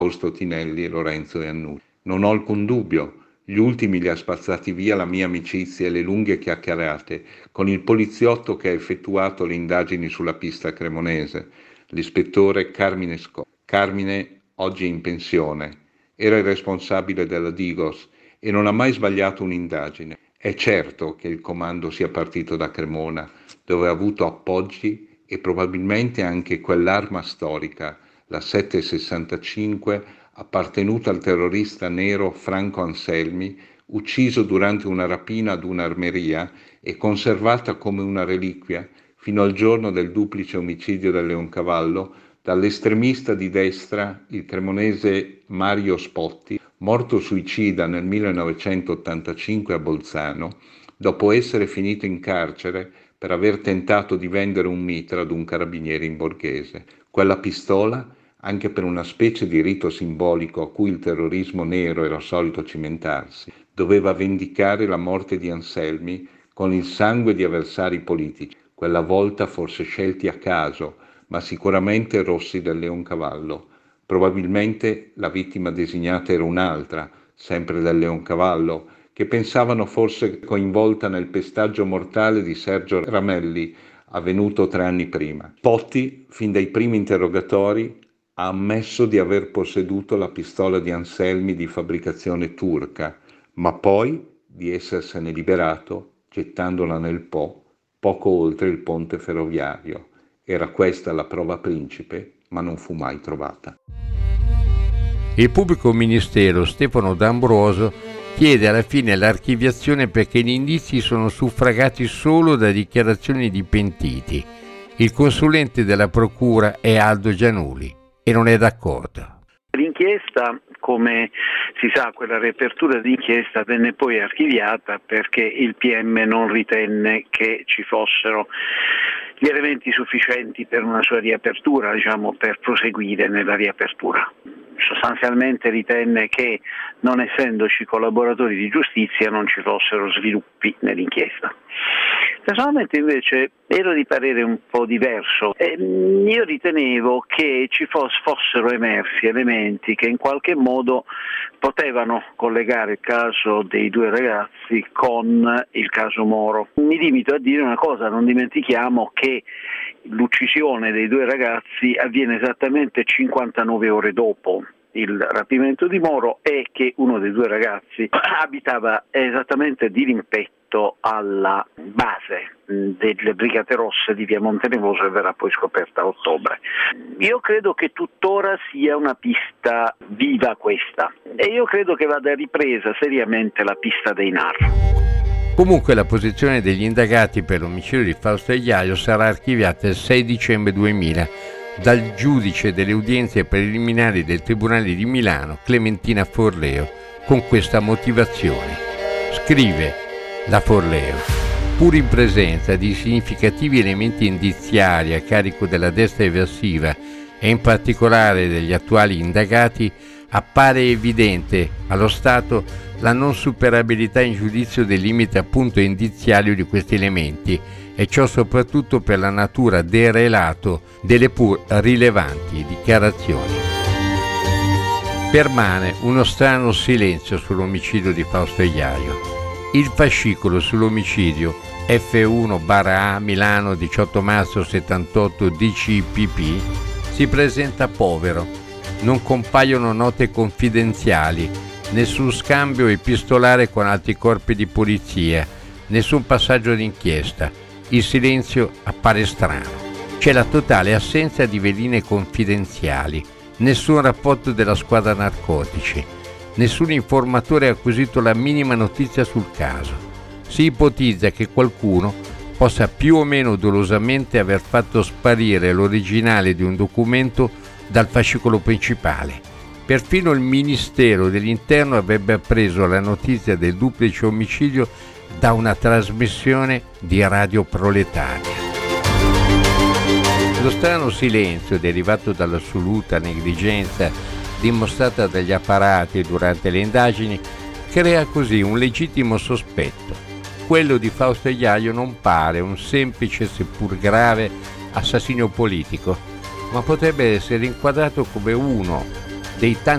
Fausto Tinelli, Lorenzo Iannucci. Non ho alcun dubbio. Gli ultimi li ha spazzati via la mia amicizia e le lunghe chiacchierate con il poliziotto che ha effettuato le indagini sulla pista cremonese, l'ispettore Carmine Scotti. Carmine, oggi in pensione, era il responsabile della Digos e non ha mai sbagliato un'indagine. È certo che il comando sia partito da Cremona, dove ha avuto appoggi e probabilmente anche quell'arma storica, la 765, appartenuta al terrorista nero Franco Anselmi, ucciso durante una rapina ad un'armeria e conservata come una reliquia fino al giorno del duplice omicidio del Leoncavallo dall'estremista di destra, il cremonese Mario Spotti, morto suicida nel 1985 a Bolzano, dopo essere finito in carcere per aver tentato di vendere un mitra ad un carabiniere in borghese. Quella pistola, anche per una specie di rito simbolico a cui il terrorismo nero era solito cimentarsi, doveva vendicare la morte di Anselmi con il sangue di avversari politici, quella volta forse scelti a caso, ma sicuramente rossi del Leoncavallo. Probabilmente la vittima designata era un'altra, sempre del Leoncavallo, che pensavano fosse coinvolta nel pestaggio mortale di Sergio Ramelli, avvenuto 3 anni prima. Spotti, fin dai primi interrogatori, ha ammesso di aver posseduto la pistola di Anselmi di fabbricazione turca, ma poi di essersene liberato gettandola nel Po, poco oltre il ponte ferroviario. Era questa la prova principe, ma non fu mai trovata. Il pubblico ministero Stefano D'Ambroso chiede alla fine l'archiviazione perché gli indizi sono suffragati solo da dichiarazioni di pentiti. Il consulente della procura è Aldo Gianuli e non è d'accordo. L'inchiesta, come si sa, quella riapertura d'inchiesta venne poi archiviata perché il PM non ritenne che ci fossero gli elementi sufficienti per una sua riapertura, per proseguire nella riapertura. Sostanzialmente ritenne che, non essendoci collaboratori di giustizia, non ci fossero sviluppi nell'inchiesta. Personalmente invece ero di parere un po' diverso. Io ritenevo che ci fossero emersi elementi che in qualche modo potevano collegare il caso dei 2 ragazzi con il caso Moro. Mi limito a dire una cosa: non dimentichiamo che l'uccisione dei 2 ragazzi avviene esattamente 59 ore dopo il rapimento di Moro e che uno dei 2 ragazzi abitava esattamente dirimpetto alla base delle Brigate Rosse di via Montenevoso, e verrà poi scoperta a ottobre. Io credo che tuttora sia una pista viva questa, e io credo che vada ripresa seriamente la pista dei NAR. Comunque la posizione degli indagati per l'omicidio di Fausto Iaio sarà archiviata il 6 dicembre 2000 dal giudice delle udienze preliminari del Tribunale di Milano, Clementina Forleo, con questa motivazione. Scrive la Forleo: pur in presenza di significativi elementi indiziari a carico della destra eversiva e in particolare degli attuali indagati, appare evidente allo Stato la non superabilità in giudizio del limite appunto indiziario di questi elementi, e ciò soprattutto per la natura del relato delle pur rilevanti dichiarazioni. Permane uno strano silenzio sull'omicidio di Fausto Iaio. Il fascicolo sull'omicidio F1/A Milano 18 marzo 78 DCPP si presenta povero. Non compaiono note confidenziali, nessun scambio epistolare con altri corpi di polizia, nessun passaggio d'inchiesta. Il silenzio appare strano. C'è la totale assenza di veline confidenziali, nessun rapporto della squadra narcotici, nessun informatore ha acquisito la minima notizia sul caso. Si ipotizza che qualcuno possa più o meno dolosamente aver fatto sparire l'originale di un documento dal fascicolo principale. Perfino il Ministero dell'Interno avrebbe appreso la notizia del duplice omicidio da una trasmissione di Radio Proletaria. Lo strano silenzio derivato dall'assoluta negligenza dimostrata dagli apparati durante le indagini crea così un legittimo sospetto. Quello di Fausto Iaio non pare un semplice seppur grave assassinio politico, ma potrebbe essere inquadrato come uno dei tanti